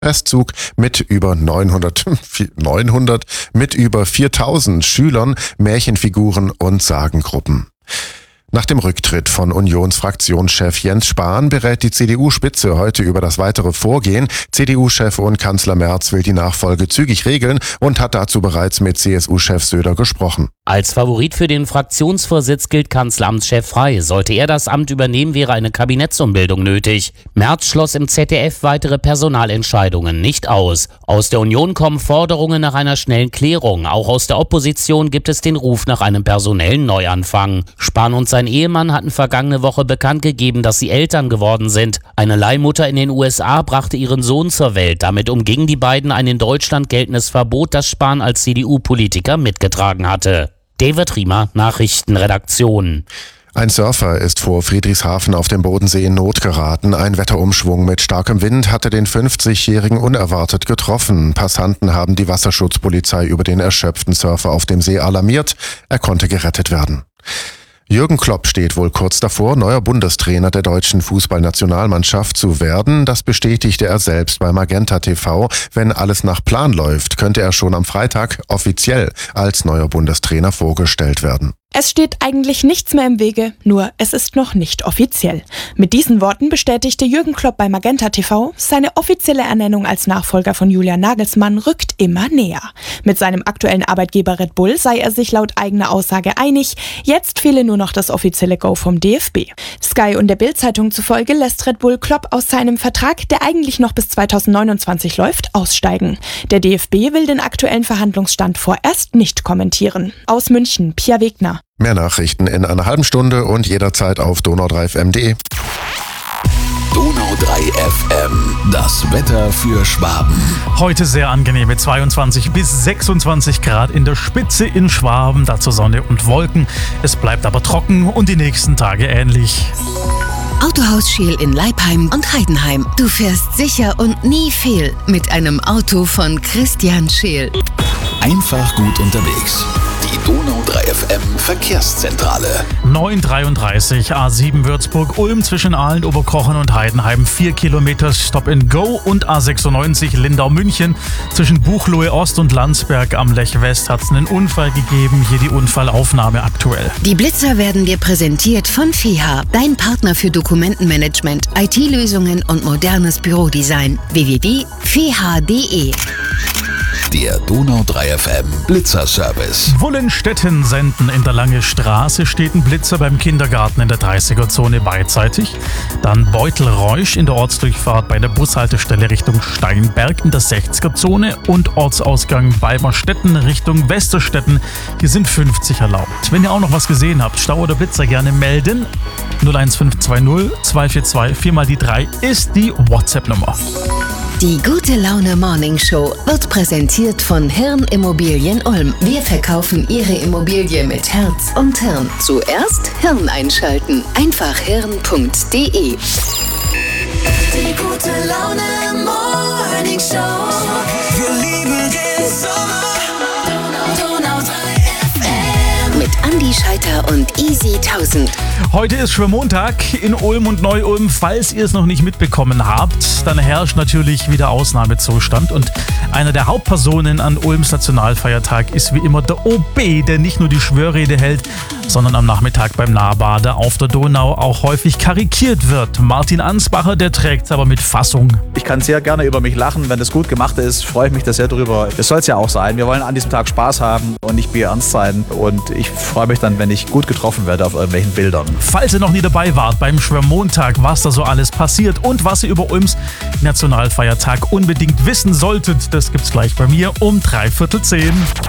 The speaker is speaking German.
Festzug mit über 900 mit über 4000 Schülern, Märchenfiguren und Sagengruppen. Nach dem Rücktritt von Unionsfraktionschef Jens Spahn berät die CDU-Spitze heute über das weitere Vorgehen. CDU-Chef und Kanzler Merz will die Nachfolge zügig regeln und hat dazu bereits mit CSU-Chef Söder gesprochen. Als Favorit für den Fraktionsvorsitz gilt Kanzleramtschef Frey. Sollte er das Amt übernehmen, wäre eine Kabinettsumbildung nötig. Merz schloss im ZDF weitere Personalentscheidungen nicht aus. Aus der Union kommen Forderungen nach einer schnellen Klärung. Auch aus der Opposition gibt es den Ruf nach einem personellen Neuanfang. Spahn und sein Ehemann hatten vergangene Woche bekannt gegeben, dass sie Eltern geworden sind. Eine Leihmutter in den USA brachte ihren Sohn zur Welt. Damit umgingen die beiden ein in Deutschland geltendes Verbot, das Spahn als CDU-Politiker mitgetragen hatte. David Riemer, Nachrichtenredaktion. Ein Surfer ist vor Friedrichshafen auf dem Bodensee in Not geraten. Ein Wetterumschwung mit starkem Wind hatte den 50-Jährigen unerwartet getroffen. Passanten haben die Wasserschutzpolizei über den erschöpften Surfer auf dem See alarmiert. Er konnte gerettet werden. Jürgen Klopp steht wohl kurz davor, neuer Bundestrainer der deutschen Fußballnationalmannschaft zu werden. Das bestätigte er selbst bei Magenta TV. Wenn alles nach Plan läuft, könnte er schon am Freitag offiziell als neuer Bundestrainer vorgestellt werden. Es steht eigentlich nichts mehr im Wege, nur es ist noch nicht offiziell. Mit diesen Worten bestätigte Jürgen Klopp bei Magenta TV, seine offizielle Ernennung als Nachfolger von Julian Nagelsmann rückt immer näher. Mit seinem aktuellen Arbeitgeber Red Bull sei er sich laut eigener Aussage einig, jetzt fehle nur noch das offizielle Go vom DFB. Sky und der Bild-Zeitung zufolge lässt Red Bull Klopp aus seinem Vertrag, der eigentlich noch bis 2029 läuft, aussteigen. Der DFB will den aktuellen Verhandlungsstand vorerst nicht kommentieren. Aus München, Pia Wegner. Mehr Nachrichten in einer halben Stunde und jederzeit auf donau3fm.de. Donau 3 FM, das Wetter für Schwaben. Heute sehr angenehme 22 bis 26 Grad in der Spitze in Schwaben, dazu Sonne und Wolken. Es bleibt aber trocken und die nächsten Tage ähnlich. Autohaus Scheel in Leipheim und Heidenheim. Du fährst sicher und nie fehl mit einem Auto von Christian Scheel. Einfach gut unterwegs. Die Donau 3 FM Verkehrszentrale. 9:33 A7 Würzburg-Ulm zwischen Aalen, Oberkochen und Heidenheim. 4 Kilometer Stop and Go und A96 Lindau-München. Zwischen Buchloe Ost und Landsberg am Lech West hat es einen Unfall gegeben. Hier die Unfallaufnahme aktuell. Die Blitzer werden dir präsentiert von FEHA, dein Partner für Dokumentenmanagement, IT-Lösungen und modernes Bürodesign. www.feha.de. Der Donau 3 FM Blitzerservice. Wullenstetten senden. In der Lange Straße steht ein Blitzer beim Kindergarten in der 30er-Zone beidseitig. Dann Beutelreusch in der Ortsdurchfahrt bei der Bushaltestelle Richtung Steinberg in der 60er-Zone und Ortsausgang Balmerstetten Richtung Westerstetten. Hier sind 50 erlaubt. Wenn ihr auch noch was gesehen habt, Stau oder Blitzer, gerne melden. 01520 242 4 mal die 3 ist die WhatsApp-Nummer. Die Gute Laune Morning Show wird präsentiert von Hirn Immobilien Ulm. Wir verkaufen Ihre Immobilie mit Herz und Hirn. Zuerst Hirn einschalten. Einfach hirn.de. Die Gute Laune Morning Show. Wir lieben den Sommer. Donau 3 FM. Mit Andi Scheiter und Easy 1000. Heute ist Schwimmmontag in Ulm und Neu-Ulm. Falls ihr es noch nicht mitbekommen habt, dann herrscht natürlich wieder Ausnahmezustand. Und einer der Hauptpersonen an Ulms Nationalfeiertag ist wie immer der OB, der nicht nur die Schwörrede hält, sondern am Nachmittag beim Nahbader auf der Donau auch häufig karikiert wird. Martin Ansbacher, der trägt es aber mit Fassung. Ich kann sehr gerne über mich lachen. Wenn das gut gemacht ist, freue ich mich da sehr drüber. Das soll es ja auch sein. Wir wollen an diesem Tag Spaß haben und nicht bierernst sein. Und ich freue mich dann, wenn ich gut getroffen werde auf irgendwelchen Bildern. Falls ihr noch nie dabei wart beim Schwimmmontag, was da so alles passiert und was ihr über Ulms Nationalfeiertag unbedingt wissen solltet, das gibt's gleich bei mir um 9:45.